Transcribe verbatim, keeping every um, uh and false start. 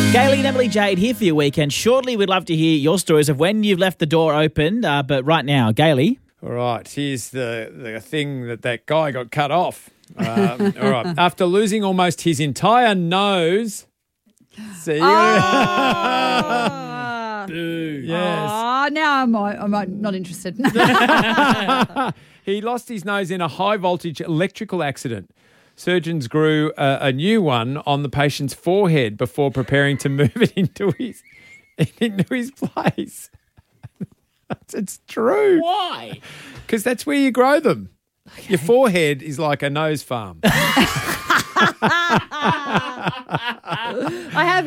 Gayley and Emily Jade here for your weekend. Shortly, we'd love to hear your stories of when you've left the door open. Uh, but right now, Gayley. All right, here's the, the thing that that guy got cut off. Um, all right, after losing almost his entire nose. See you. Oh. Boo. Yes. Oh, now I'm, I'm not interested. He lost his nose in a high-voltage electrical accident. Surgeons grew a, a new one on the patient's forehead before preparing to move it into his into his place. It's true. Why? Because that's where you grow them. Okay. Your forehead is like a nose farm. I have